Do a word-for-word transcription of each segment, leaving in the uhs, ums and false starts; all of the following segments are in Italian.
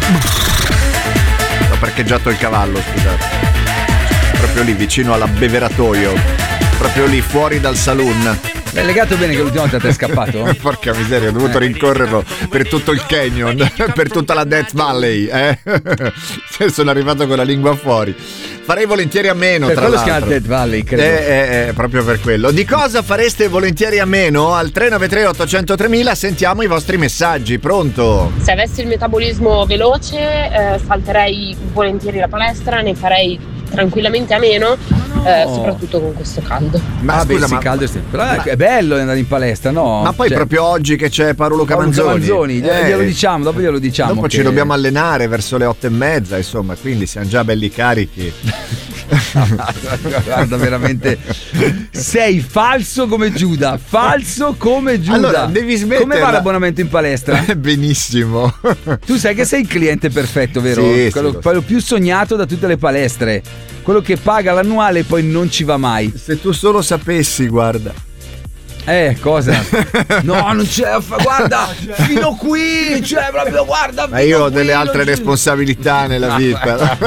Ho parcheggiato il cavallo, scusate. Proprio lì vicino all'abbeveratoio. Proprio lì fuori dal saloon. L'hai legato bene che l'ultima volta ti è scappato? Porca miseria, ho dovuto rincorrerlo per tutto il canyon, per tutta la Death Valley, eh? Sono arrivato con la lingua fuori. Farei volentieri a meno, per tra quello l'altro. Si chiama Death Valley, credo. Eh, eh, eh, proprio per quello. Di cosa fareste volentieri a meno? Al tre nove tre otto zero zero tremila sentiamo i vostri messaggi. Pronto? Se avessi il metabolismo veloce, eh, salterei volentieri la palestra, ne farei tranquillamente a meno, eh, Oh. soprattutto con questo caldo. Ma ah, scusa, beh, sì, ma, caldo sì. Però è- è bello andare in palestra, no? ma poi Cioè, proprio oggi che c'è Paolo Luca Paolo Manzoni, Manzoni, glielo- eh, glielo diciamo, dopo glielo diciamo. dopo che- ci dobbiamo allenare verso le otto e mezza, insomma, quindi siamo già belli carichi. Guarda, veramente sei falso come Giuda, falso come Giuda. Allora, devi smetterla. Come va l'abbonamento in palestra? Benissimo. Tu sai che sei il cliente perfetto, vero? Sì, quello, sì, lo so. quello più sognato da tutte le palestre. Quello che paga l'annuale e poi non ci va mai. Se tu solo sapessi, guarda. Eh, cosa? No, non c'è. Guarda, fino qui. Cioè, proprio, guarda. Ma io ho fino delle qui, altre non ci- responsabilità nella vita.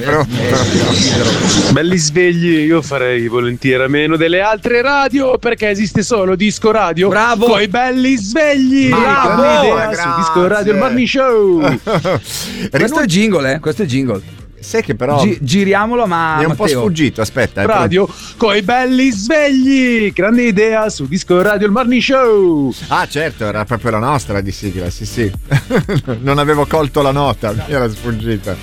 Belli svegli, io farei volentieri a meno delle altre radio perché esiste solo Disco Radio. Bravo. Coi belli svegli. Bravo. Grande idea Grazie. su Disco Radio il Morning Show. Questo è jingle, eh? Questo è jingle. Sai che però Gi- giriamolo, ma mi è un po' Matteo. sfuggito, aspetta. eh, Radio coi belli svegli. Grande idea su Disco Radio il Morning Show. Ah, certo, era proprio la nostra di sigla, sì, sì. Non avevo colto la nota, mi era sfuggita.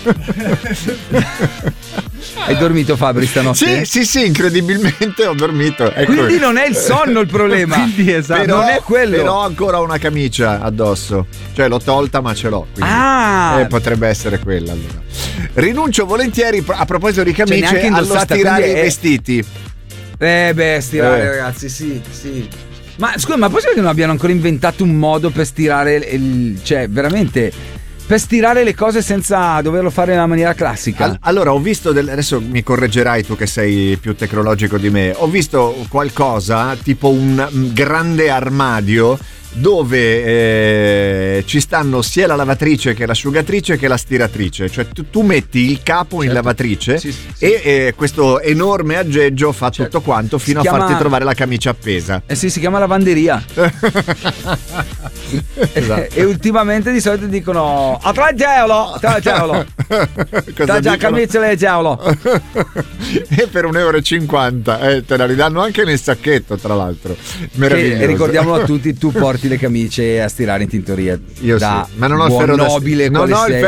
Hai dormito, Fabri, stanotte? Sì, sì, sì, incredibilmente ho dormito. Ecco. Quindi non è il sonno il problema. Quindi esatto. Però, non è quello. però ho ancora una camicia addosso. Cioè l'ho tolta ma ce l'ho. Quindi, Ah. eh, potrebbe essere quella allora. Rinuncio volentieri, a proposito di Cioè, camicie, neanche allo indossata, stirare quindi i è- vestiti. Eh beh, stirare, Eh. ragazzi, sì, sì. Ma scusa, ma possibile che non abbiano ancora inventato un modo per stirare il, cioè, veramente per stirare le cose senza doverlo fare nella maniera classica? Al- allora ho visto del- adesso mi correggerai tu che sei più tecnologico di me. Ho visto qualcosa tipo un mm, grande armadio dove eh, ci stanno sia la lavatrice che l'asciugatrice che la stiratrice, cioè tu, tu metti il capo in Certo. lavatrice Sì, sì, sì. e eh, questo enorme aggeggio fa Certo. tutto quanto fino Si a chiama- farti trovare la camicia appesa. Eh sì, si chiama lavanderia. Esatto. E ultimamente di solito dicono a tre euro, tre euro. Cosa Già dicono? camicia le euro. E per un euro e cinquanta eh, te la ridanno anche nel sacchetto, tra l'altro. Meraviglioso. Che, ricordiamolo a tutti, tu porti le camicie a stirare in tintoria. Io da sì, ma non ho il buon ferro da nobile non quale ho il sei.